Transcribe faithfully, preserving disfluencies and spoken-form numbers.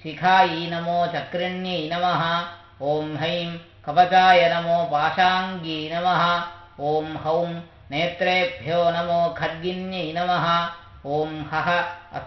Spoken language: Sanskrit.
शिखायै नमो चक्रिण्यै नमः ॐ हैं कवचाय नमो पाशाङ्ग्यै नमः ॐ हौं नेत्रेभ्यो नमो खड्गिन्यै नमः ॐ हः